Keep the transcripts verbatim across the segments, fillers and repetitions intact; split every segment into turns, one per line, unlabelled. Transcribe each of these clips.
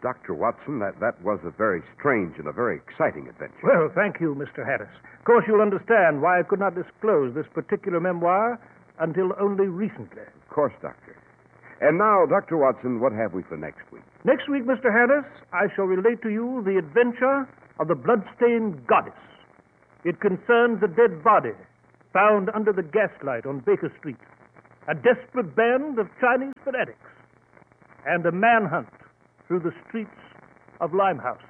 Doctor Watson, that, that was a very strange and a very exciting adventure.
Well, thank you, Mister Harris. Of course, you'll understand why I could not disclose this particular memoir until only recently.
Of course, Doctor. And now, Doctor Watson, what have we for next week?
Next week, Mister Harris, I shall relate to you the adventure of the blood-stained goddess. It concerns a dead body found under the gaslight on Baker Street, a desperate band of Chinese fanatics, and a manhunt through the streets of Limehouse.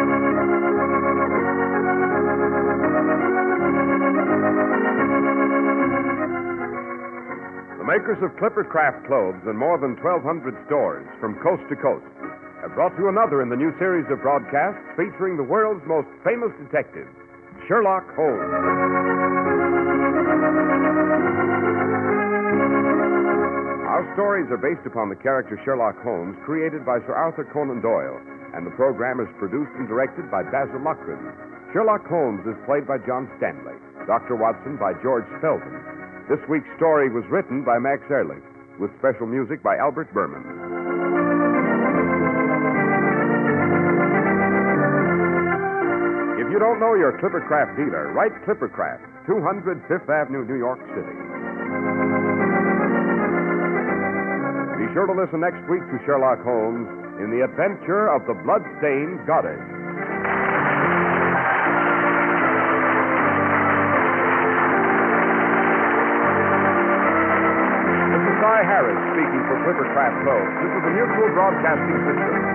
The makers of Clipper Craft clothes in more than twelve hundred stores from coast to coast have brought you another in the new series of broadcasts featuring the world's most famous detective, Sherlock Holmes. Our stories are based upon the character Sherlock Holmes, created by Sir Arthur Conan Doyle, and the program is produced and directed by Basil Loughrane. Sherlock Holmes is played by John Stanley, Doctor Watson by George Spelman. This week's story was written by Max Ehrlich, with special music by Albert Berman. If you don't know your Clippercraft dealer, write Clippercraft, two hundred Fifth Avenue, New York City. Be sure to listen next week to Sherlock Holmes in the adventure of the blood-stained goddess. This is Cy Harris speaking for Clippercraft Clothes. This is the Mutual Broadcasting System.